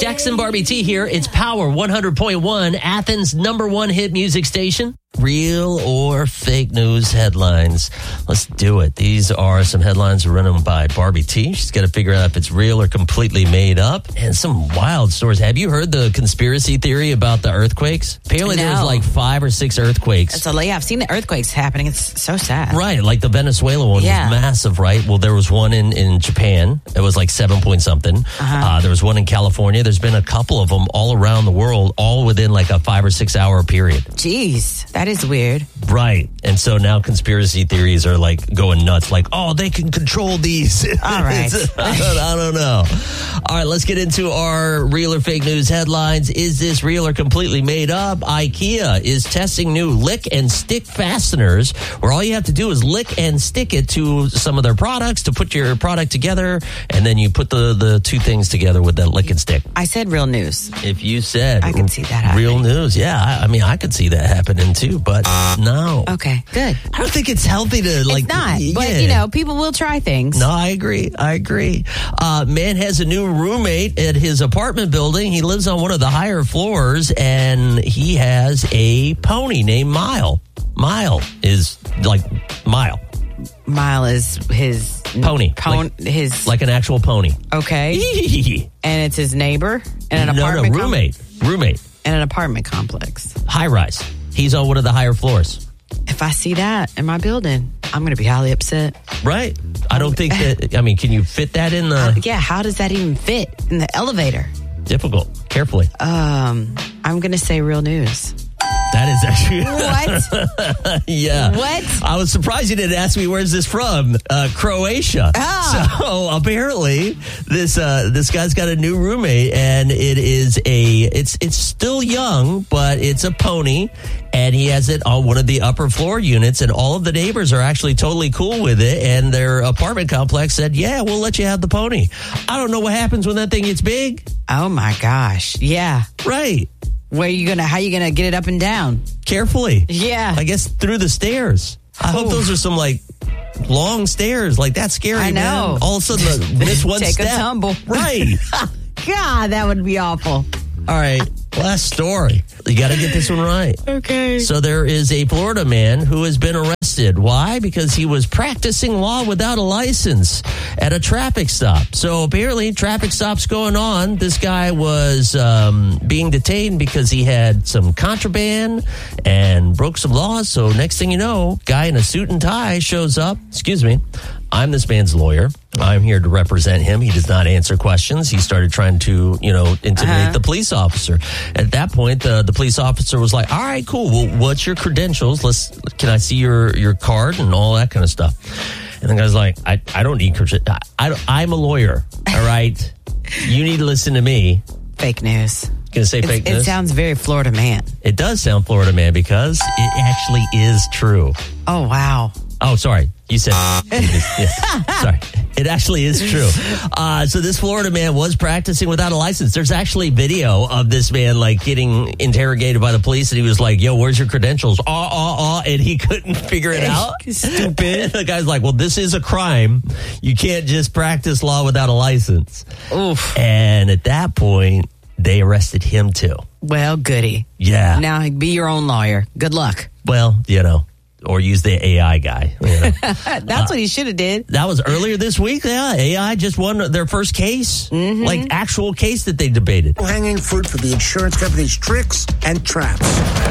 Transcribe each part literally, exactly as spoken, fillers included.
Dex and Barbie T here. It's Power one hundred point one, Athens' number one hit music station. Real or fake news headlines. Let's do it. These are some headlines running by Barbie T. She's got to figure out if it's real or completely made up. And some wild stories. Have you heard the conspiracy theory about the earthquakes? Apparently No. there's like five or six earthquakes. So, yeah, I've seen the earthquakes happening. It's so sad. Right, like the Venezuela one Yeah. was massive, right? Well, there was one in, in Japan. It was like seven point something. Uh-huh. Uh, there was one in California. There's been a couple of them all around the world, all within like a five or six hour period. Jeez, that is weird. Right. And so now conspiracy theories are like going nuts. Like, oh, they can control these. All right. I, don't, I don't know. All right, let's get into our real or fake news headlines. Is this real or completely made up? IKEA is testing new lick and stick fasteners where all you have to do is lick and stick it to some of their products to put your product together. And then you put the, the two things together with that lick and stick. I said real news. If you said I could see that happening. real news. Yeah. I, I mean, I could see that happening too, but no. Okay, good. I don't think it's healthy to like. It's not, but yeah. you know, people will try things. No, I agree. I agree. Uh, man has a new roommate at his apartment building. He lives on one of the higher floors, and he has a pony named Mile. Mile is like Mile. Mile is his Pony. Pon- like, his like an actual pony. Okay, and it's his neighbor in an no, apartment. no, roommate. Com- roommate. In an apartment complex. High rise. He's on one of the higher floors. If I see that in my building, I'm going to be highly upset. Right. I don't think that, I mean, can you fit that in the... Uh, yeah, how does that even fit in the elevator? Difficult. Carefully. Um, I'm going to say real news. That is actually... What? Yeah. What? I was surprised you didn't ask me, where's this from? Uh, Croatia. Oh. So apparently this uh, this guy's got a new roommate, and it is a, it's it's still young, but it's a pony, and he has it on one of the upper floor units, and all of the neighbors are actually totally cool with it, and their apartment complex said, yeah, we'll let you have the pony. I don't know what happens when that thing gets big. Oh my gosh. Yeah. Right. Where you gonna? How you gonna get it up and down? Carefully. Yeah. I guess through the stairs. I hope Oof. those are some like long stairs. Like that's scary. I know. Man. All of a sudden, the, miss one Take step. a tumble. Right. God, that would be awful. All right. Last story. You got to get this one right. Okay. So there is a Florida man who has been arrested. Why? Because he was practicing law without a license at a traffic stop. So apparently traffic stops going on. This guy was um, being detained because he had some contraband and broke some laws. So next thing you know, guy in a suit and tie shows up. Excuse me. I'm this man's lawyer. I'm here to represent him. He does not answer questions. He started trying to, you know, intimidate Uh-huh. the police officer. At that point, the, the police officer was like, all right, cool. Well, what's your credentials? Let's, can I see your, your card and all that kind of stuff? And the guy's like, I, I don't need credentials. I, I, I'm a lawyer. All right. You need to listen to me. Fake news. Gonna say It's, fake it news? sounds very Florida man. It does sound Florida man because it actually is true. Oh, wow. Oh, sorry. You said, yeah, sorry. It actually is true. Uh, so this Florida man was practicing without a license. There's actually video of this man like getting interrogated by the police, and he was like, yo, where's your credentials? Ah, ah, ah, and he couldn't figure it out. Stupid. The guy's like, well, this is a crime. You can't just practice law without a license. Oof. And at that point, they arrested him too. Well, goody. Yeah. Now be your own lawyer. Good luck. Well, you know. Or use the A I guy. You know. That's uh, what he should have did. That was earlier this week. Yeah, A I just won their first case, mm-hmm. like actual case that they debated. Hanging fruit for the insurance company's tricks and traps.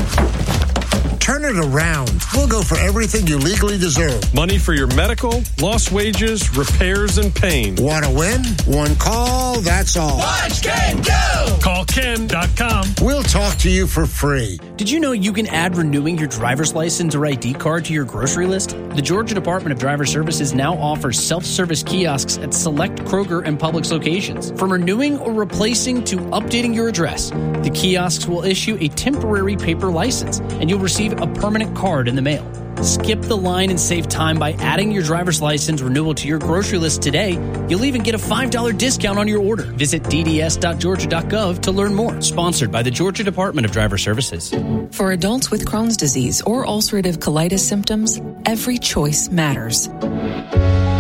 Turn it around. We'll go for everything you legally deserve. Money for your medical, lost wages, repairs, and pain. Want to win? One call, that's all. Watch Ken go! Call Ken dot com. We'll talk to you for free. Did you know you can add renewing your driver's license or I D card to your grocery list? The Georgia Department of Driver Services now offers self-service kiosks at select Kroger and Publix locations. From renewing or replacing to updating your address, the kiosks will issue a temporary paper license, and you'll receive a permanent card in the mail. Skip the line and save time by adding your driver's license renewal to your grocery list today. You'll even get a five dollars discount on your order. Visit d d s dot georgia dot gov to learn more. Sponsored by the Georgia Department of Driver Services. For adults with Crohn's disease or ulcerative colitis symptoms, every choice matters.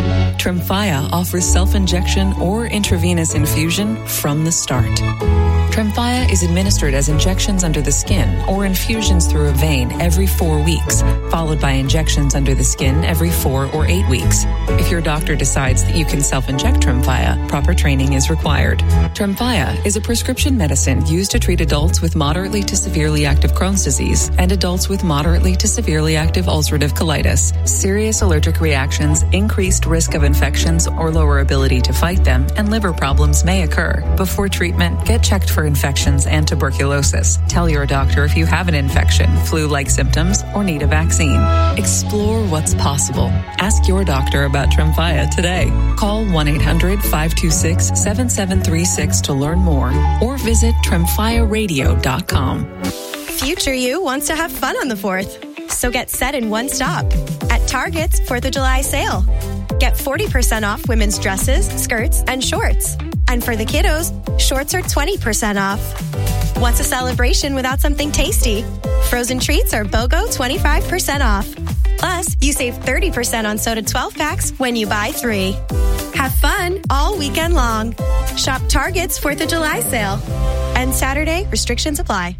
Tremfya offers self-injection or intravenous infusion from the start. Tremfya is administered as injections under the skin or infusions through a vein every four weeks, followed by injections under the skin every four or eight weeks. If your doctor decides that you can self-inject Tremfya, proper training is required. Tremfya is a prescription medicine used to treat adults with moderately to severely active Crohn's disease and adults with moderately to severely active ulcerative colitis. Serious allergic reactions, increased risk of infections or lower ability to fight them, and liver problems may occur. Before treatment, get checked for infections and tuberculosis. Tell your doctor if you have an infection, flu-like symptoms, or need a vaccine. Explore what's possible. Ask your doctor about Tremfya today. Call one eight hundred five two six seven seven three six to learn more or visit tremfya radio dot com. Future you wants to have fun on the fourth. So get set in one stop at Target's fourth of July sale. Get forty percent off women's dresses, skirts, and shorts. And for the kiddos, shorts are twenty percent off. What's a celebration without something tasty? Frozen treats are BOGO twenty-five percent off. Plus, you save thirty percent on soda twelve packs when you buy three. Have fun all weekend long. Shop Target's fourth of July sale. And Saturday, restrictions apply.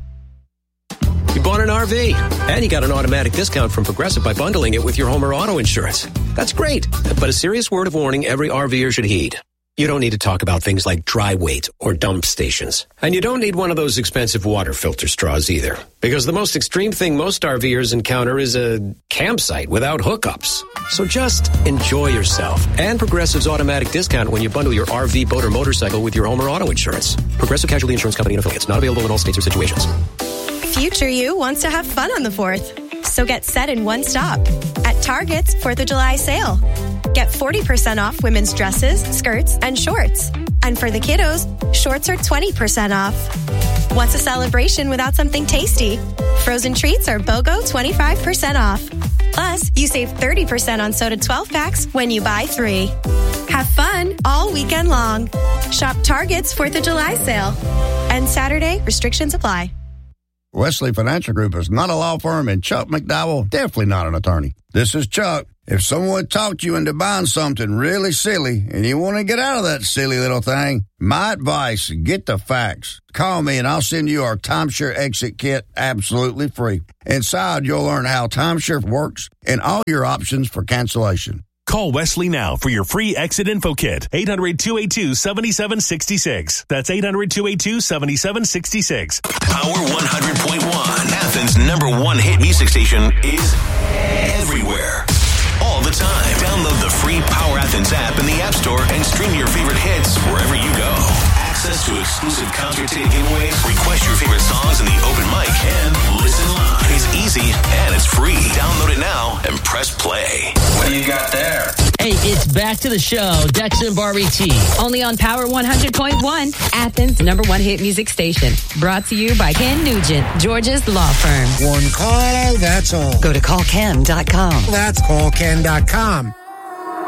You bought an R V, and you got an automatic discount from Progressive by bundling it with your home or auto insurance. That's great, but a serious word of warning every RVer should heed. You don't need to talk about things like dry weight or dump stations. And you don't need one of those expensive water filter straws either. Because the most extreme thing most RVers encounter is a campsite without hookups. So just enjoy yourself. And Progressive's automatic discount when you bundle your R V, boat, or motorcycle with your home or auto insurance. Progressive Casualty Insurance Company and affiliates. Not available in all states or situations. Future you wants to have fun on the fourth. So get set in one stop at Target's fourth of July sale. Get forty percent off women's dresses, skirts, and shorts. And for the kiddos, shorts are twenty percent off. What's a celebration without something tasty? Frozen treats are BOGO twenty-five percent off. Plus, you save thirty percent on soda twelve packs when you buy three. Have fun all weekend long. Shop Target's fourth of July sale. And Saturday, restrictions apply. Wesley Financial Group is not a law firm, and Chuck McDowell, definitely not an attorney. This is Chuck. If someone talked you into buying something really silly and you want to get out of that silly little thing, my advice, get the facts. Call me and I'll send you our timeshare exit kit absolutely free. Inside, you'll learn how timeshare works and all your options for cancellation. Call Wesley now for your free exit info kit. eight hundred, two eight two, seven seven six six. That's eight hundred, two eight two, seven seven six six. Power one hundred point one, Athens' number one hit music station, is everywhere. All the time. Download the free Power Athens app in the App Store and stream your favorite hits wherever you go. Access to exclusive concert ticket giveaways, request your favorite songs in the open mic, and listen live. It's easy and it's free. Download it now and press play. What do you got there? Hey, it's back to the show. Dex and Barbie T. Only on Power one hundred point one, Athens' number one hit music station. Brought to you by Ken Nugent, Georgia's law firm. One call, that's all. Go to call ken dot com. That's call ken dot com.